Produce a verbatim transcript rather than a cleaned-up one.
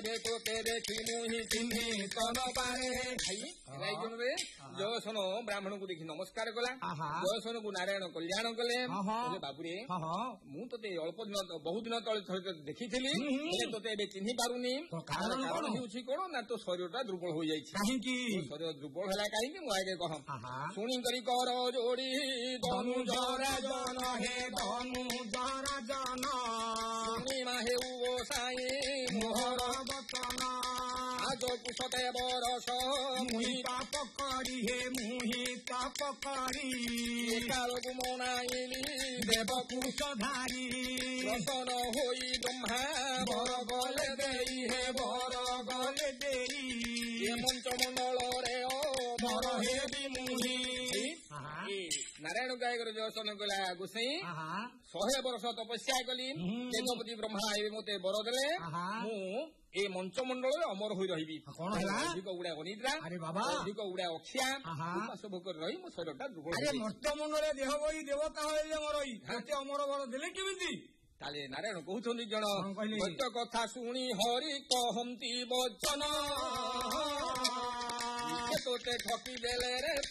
ସେ ତୋତେ ଦେଖି ମୁହିଁ ଚିହ୍ନି ତନ ପାରେ ରେ ଜୟସନ ବ୍ରାହ୍ମଣଙ୍କୁ ଦେଖି ନମସ୍କାର କଲା। ଜୟସନକୁ ନାରାୟଣ କଲ୍ୟାଣ କଲେ। ବାବୁରେ ମୁଁ ତୋତେ ଅଳ୍ପ ଦିନ ବହୁ ଦିନ ତଳେ ଦେଖିଥିଲି, ତୋତେ ଏବେ ଚିହ୍ନି ପାରୁନି। କାରଣ ହେଉଛି କଣ ନା ତୋ ଶରୀରଟା ଦୁର୍ବଳ ହୋଇଯାଇଛି। କାହିଁକି ଶରୀର ଦୁର୍ବଳ ହେଲା କାହିଁକି ମୁଁ ଆଗେ କହ। ଶୁଣିକରି କର ଯୋଡି ଧନୁ ଜରା ଜନ ହେ ଧନୁ ଜରା ଜନ ପୂର୍ଣ୍ଣିମା ହେଉ ଗୋସାଇ ମୋହର ବଚନ ଆଜକୁ ସତେ ବରଷ ମୁହିଁ ପାପ କରି ହେ ମୁହିଁ ପାପ କରି କାଳକୁ ମନାଇଲି ଦେବକୁ ସଧାରି ରତନ ହୋଇ ବ୍ରହ୍ମା ବର ଗଲେ ଦେଇ ହେ ବର ଗଲେ ଦେଇ ଏ ମଞ୍ଚମଣ୍ଡଳରେ ଓ ବର ହେବି ମୁହିଁ। ନାରାୟଣ ଗାୟକର ଜୟସନ କଲା ଗୋସାଇ ଶହେ ବର୍ଷ ତପସ୍ୟା କଲି, ଦେବପତି ବ୍ରହ୍ମା ଏବେ ମତେ ବର ଦେଲେ, ମୁଁ ଏ ମଞ୍ଚମଣ୍ଡଳରେ ଅମର ହୋଇ ରହିବି। କଣ ହେଲା? ଅଧିକ ଗୁଡା ଅନିଦ୍ରା, ଅଧିକ ଗୁଡା ଅଖିଆ ଉପାସ ଭୋକରେ ରହି ମୋ ଶରୀରଟା ଦୁର୍ବଳ। ମଞ୍ଚମଣ୍ଡଳରେ ଦେହ ବହି ଦେବତା ହେଲେ ମରଇ ଅମର ବର ଦେଲେ କେମିତି? ତାହେଲେ ନାରାୟଣ କହୁଛନ୍ତି ଜଣ ସତ୍ୟ କଥା ଶୁଣି ହରି କହନ୍ତି ବଚନ ତୋତେ ଠକି ଦେଲେ ରେ